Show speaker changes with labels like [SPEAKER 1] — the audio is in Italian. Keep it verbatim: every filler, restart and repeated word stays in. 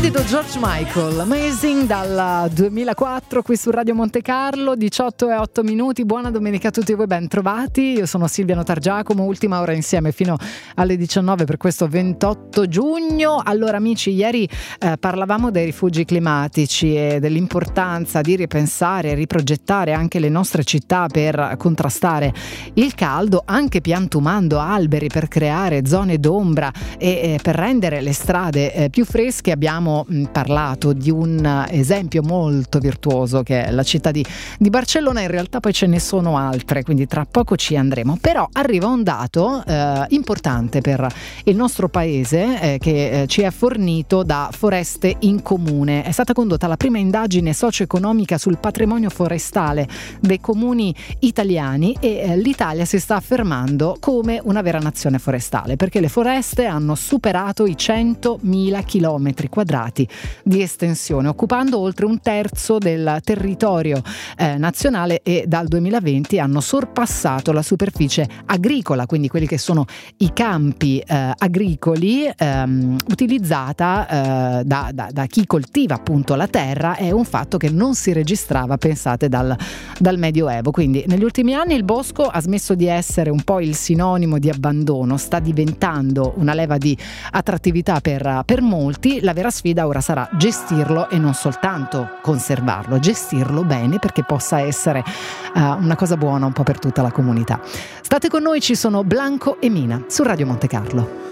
[SPEAKER 1] Splendido George Michael, Amazing, dal duemilaquattro qui su Radio Monte Carlo, diciotto e otto minuti. Buona domenica a tutti voi, ben trovati. Io sono Silvia Notargiacomo, ultima ora insieme fino alle diciannove per questo ventotto giugno. Allora amici, ieri eh, parlavamo dei rifugi climatici e dell'importanza di ripensare e riprogettare anche le nostre città per contrastare il caldo, anche piantumando alberi per creare zone d'ombra e eh, per rendere le strade eh, più fresche. Abbiamo mh, parlato di un esempio molto virtuoso che è la città di, di Barcellona. In realtà poi ce ne sono altre, quindi tra poco ci andremo. Però arriva un dato eh, importante per il nostro paese eh, che eh, ci è fornito da Foreste in Comune. È stata condotta la prima indagine socio-economica sul patrimonio forestale dei comuni italiani e eh, l'Italia si sta affermando come una vera nazione forestale, perché le foreste hanno superato i centomila chilometri quadrati di estensione, occupando oltre un terzo del territorio eh, nazionale, e dal duemilaventi hanno sorpassato la superficie agricola, quindi quelli che sono i campi eh, agricoli ehm, utilizzata eh, da, da, da chi coltiva appunto la terra. È un fatto che non si registrava, pensate, dal, dal Medioevo. Quindi negli ultimi anni il bosco ha smesso di essere un po' il sinonimo di abbandono, sta diventando una leva di attrattività per, per molti. La vera sfida ora sarà gestirlo e non soltanto conservarlo, gestirlo bene perché possa essere uh, una cosa buona un po' per tutta la comunità. State con noi, ci sono Blanco e Mina su Radio Monte Carlo.